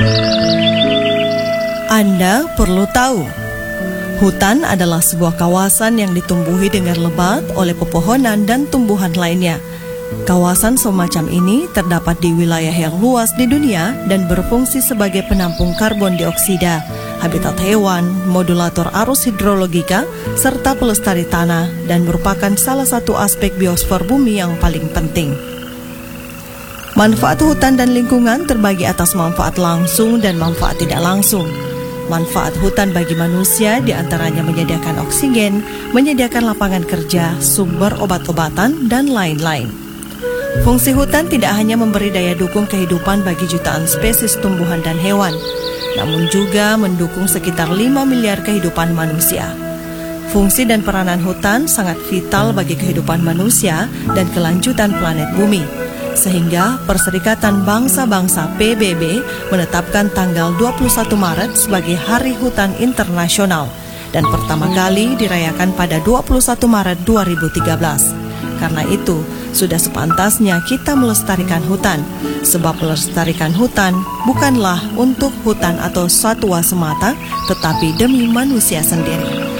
Anda perlu tahu, hutan adalah sebuah kawasan yang ditumbuhi dengan lebat oleh pepohonan dan tumbuhan lainnya. Kawasan semacam ini terdapat di wilayah yang luas di dunia dan berfungsi sebagai penampung karbon dioksida, habitat hewan, modulator arus hidrologika, serta pelestari tanah, dan merupakan salah satu aspek biosfer bumi yang paling penting. Manfaat hutan dan lingkungan terbagi atas manfaat langsung dan manfaat tidak langsung. Manfaat hutan bagi manusia diantaranya menyediakan oksigen, menyediakan lapangan kerja, sumber obat-obatan, dan lain-lain. Fungsi hutan tidak hanya memberi daya dukung kehidupan bagi jutaan spesies tumbuhan dan hewan, namun juga mendukung sekitar 5 miliar kehidupan manusia. Fungsi dan peranan hutan sangat vital bagi kehidupan manusia dan kelanjutan planet bumi. Sehingga Perserikatan Bangsa-Bangsa PBB menetapkan tanggal 21 Maret sebagai Hari Hutan Internasional dan pertama kali dirayakan pada 21 Maret 2013. Karena itu, sudah sepantasnya kita melestarikan hutan, sebab melestarikan hutan bukanlah untuk hutan atau satwa semata, tetapi demi manusia sendiri.